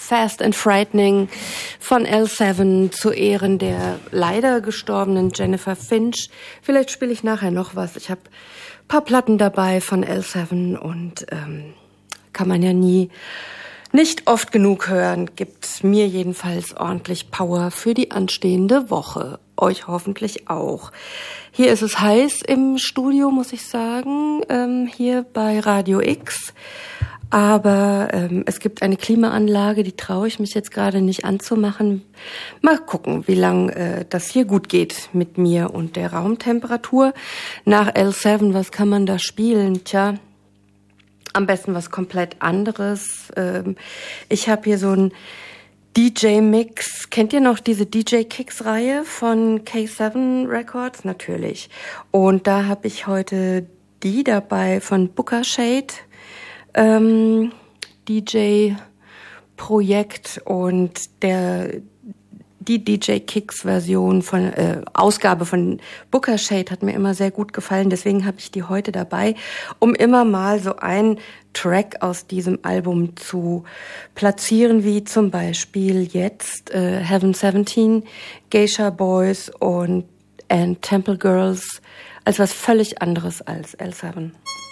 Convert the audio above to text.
Fast and Frightening von L7 zu Ehren der leider gestorbenen Jennifer Finch. Vielleicht spiele ich nachher noch was. Ich habe ein paar Platten dabei von L7 und kann man ja nicht oft genug hören. Gibt mir jedenfalls ordentlich Power für die anstehende Woche. Euch hoffentlich auch. Hier ist es heiß im Studio, muss ich sagen, hier bei Radio X. Aber es gibt eine Klimaanlage, die traue ich mich jetzt gerade nicht anzumachen. Mal gucken, wie lang das hier gut geht mit mir und der Raumtemperatur. Nach L7, was kann man da spielen? Tja, am besten was komplett anderes. Ich habe hier so ein DJ-Mix. Kennt ihr noch diese DJ-Kicks-Reihe von K7 Records? Natürlich. Und da habe ich heute die dabei von Booker Shade, DJ-Projekt, und die DJ-Kicks-Version von Ausgabe von Booker Shade hat mir immer sehr gut gefallen. Deswegen habe ich die heute dabei, um immer mal so ein Track aus diesem Album zu platzieren, wie zum Beispiel jetzt Heaven 17, Geisha Boys and Temple Girls, als was völlig anderes als L7.